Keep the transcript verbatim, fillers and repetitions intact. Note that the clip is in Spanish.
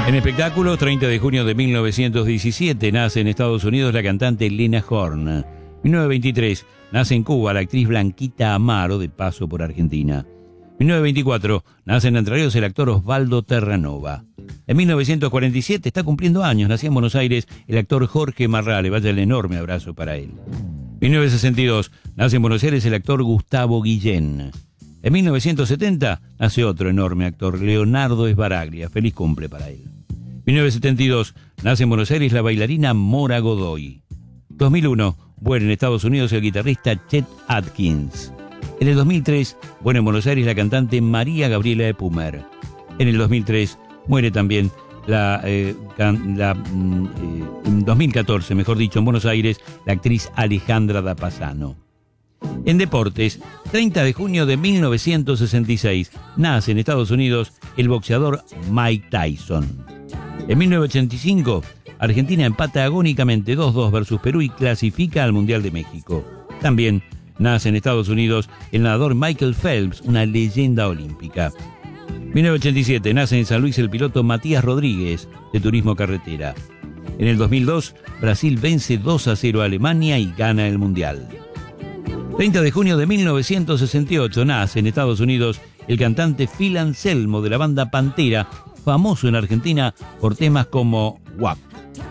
En espectáculos, treinta de junio de mil novecientos diecisiete, nace en Estados Unidos la cantante Lena Horne. mil novecientos veintitrés, nace en Cuba la actriz Blanquita Amaro, de paso por Argentina. mil novecientos veinticuatro, nace en Entre Ríos el actor Osvaldo Terranova. En mil novecientos cuarenta y siete, está cumpliendo años, nació en Buenos Aires el actor Jorge Marrale, vaya el enorme abrazo para él. mil novecientos sesenta y dos, nace en Buenos Aires el actor Gustavo Guillén. En mil novecientos setenta, nace otro enorme actor, Leonardo Sbaraglia, feliz cumple para él. mil novecientos setenta y dos, nace en Buenos Aires la bailarina Mora Godoy. dos mil uno, muere en Estados Unidos el guitarrista Chet Atkins. En el dos mil tres, muere en Buenos Aires la cantante María Gabriela Epumer. En el dos mil tres, muere también la, eh, can, la eh, en dos mil catorce, mejor dicho, en Buenos Aires, la actriz Alejandra Dapasano. En deportes, treinta de junio de mil novecientos sesenta y seis, nace en Estados Unidos el boxeador Mike Tyson. En mil novecientos ochenta y cinco, Argentina empata agónicamente dos dos versus Perú y clasifica al Mundial de México. También nace en Estados Unidos el nadador Michael Phelps, una leyenda olímpica. mil novecientos ochenta y siete, nace en San Luis el piloto Matías Rodríguez, de turismo carretera. En el dos mil dos, Brasil vence dos a cero a Alemania y gana el Mundial. treinta de junio de mil novecientos sesenta y ocho, nace en Estados Unidos el cantante Phil Anselmo de la banda Pantera, famoso en Argentina por temas como W A P.